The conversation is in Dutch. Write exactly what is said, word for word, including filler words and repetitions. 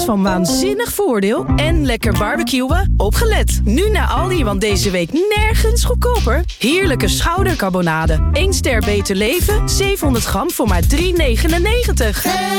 van waanzinnig voordeel en lekker barbecuen? Opgelet! Nu naar Aldi, want deze week nergens goedkoper. Heerlijke schoudercarbonade. één ster beter leven, zevenhonderd gram voor maar drie negenennegentig.